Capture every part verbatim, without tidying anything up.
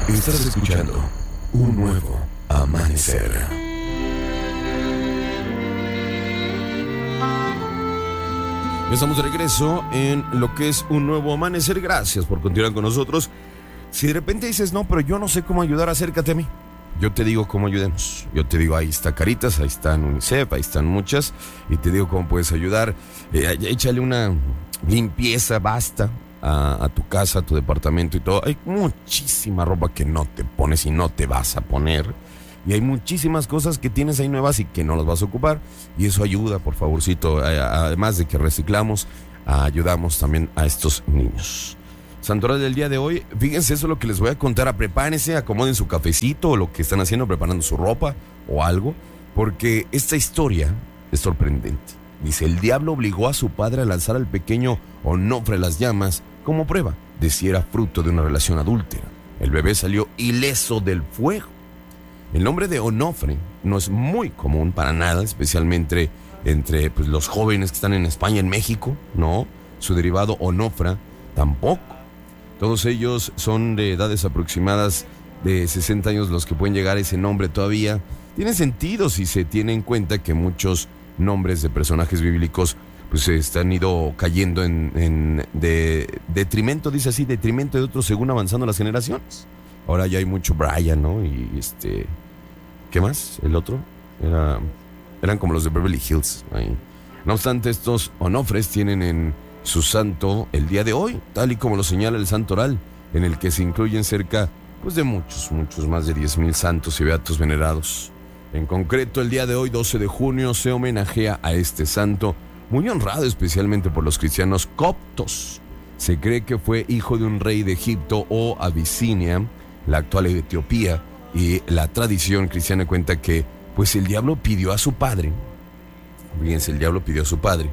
Estás escuchando Un Nuevo Amanecer. Estamos de regreso en lo que es Un Nuevo Amanecer. Gracias por continuar con nosotros. Si de repente dices, no, pero yo no sé cómo ayudar, acércate a mí. Yo te digo cómo ayudemos. Yo te digo, ahí está Caritas, ahí están UNICEF, ahí están muchas. Y te digo cómo puedes ayudar. Eh, échale una limpieza, basta. A, a tu casa, a tu departamento y todo. Hay muchísima ropa que no te pones y no te vas a poner. Y hay muchísimas cosas que tienes ahí nuevas y que no las vas a ocupar. Y eso ayuda, por favorcito. Además de que reciclamos, ayudamos también a estos niños. Santoral del día de hoy, fíjense, eso es lo que les voy a contar. Prepárense, acomoden su cafecito o lo que están haciendo, preparando su ropa o algo. Porque esta historia es sorprendente. Dice, el diablo obligó a su padre a lanzar al pequeño Onofre a las llamas como prueba de si era fruto de una relación adúltera. El bebé salió ileso del fuego. El nombre de Onofre no es muy común para nada, especialmente entre pues, los jóvenes que están en España, en México, ¿no? Su derivado Onofra tampoco. Todos ellos son de edades aproximadas de sesenta años los que pueden llegar a ese nombre todavía. Tiene sentido si se tiene en cuenta que muchos nombres de personajes bíblicos pues se están ido cayendo en, en de, detrimento, dice así, detrimento de otros según avanzando las generaciones. Ahora ya hay mucho Brian, ¿no? Y este, ¿qué más? El otro era, eran como los de Beverly Hills. Ahí. No obstante, estos Onofres tienen en su santo el día de hoy, tal y como lo señala el Santo Oral, en el que se incluyen cerca pues de muchos, muchos más de diez mil santos y beatos venerados. En concreto, el día de hoy, doce de junio, se homenajea a este santo, muy honrado especialmente por los cristianos coptos. Se cree que fue hijo de un rey de Egipto o Abisinia, la actual Etiopía, y la tradición cristiana cuenta que pues el diablo pidió a su padre, fíjense, el diablo pidió a su padre,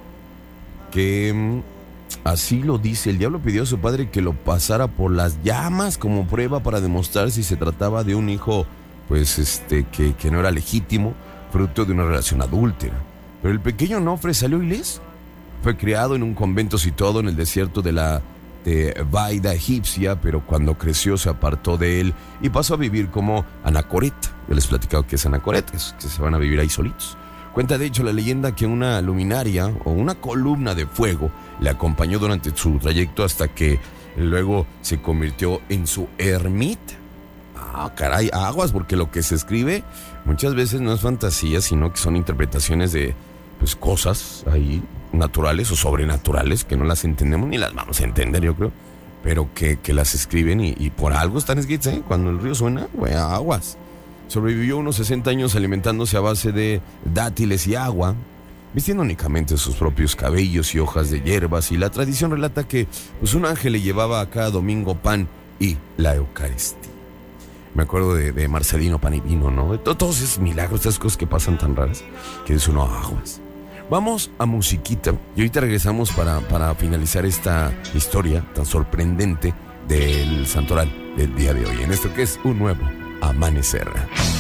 que así lo dice, el diablo pidió a su padre que lo pasara por las llamas como prueba para demostrar si se trataba de un hijo pues este que, que no era legítimo, fruto de una relación adúltera. Pero el pequeño Onofre salió ileso. Fue criado en un convento situado en el desierto de la de Baida egipcia, pero cuando creció se apartó de él y pasó a vivir como anacoreta. Yo les he platicado que es anacoreta, que se van a vivir ahí solitos. Cuenta de hecho la leyenda que una luminaria o una columna de fuego le acompañó durante su trayecto hasta que luego se convirtió en su ermita. Ah, caray, aguas, porque lo que se escribe muchas veces no es fantasía, sino que son interpretaciones de pues cosas ahí naturales o sobrenaturales que no las entendemos ni las vamos a entender, yo creo, pero que, que las escriben y, y por algo están escritas, ¿eh? Cuando el río suena, güey, aguas. Sobrevivió unos sesenta años alimentándose a base de dátiles y agua, vistiendo únicamente sus propios cabellos y hojas de hierbas, y la tradición relata que pues, un ángel le llevaba a cada domingo pan y la Eucaristía. Me acuerdo de, de Marcelino Pan y Vino, ¿no? De todos esos milagros, esas cosas que pasan tan raras, que dice uno, aguas. Vamos a musiquita y ahorita regresamos para, para finalizar esta historia tan sorprendente del santoral del día de hoy, en esto que es Un Nuevo Amanecer.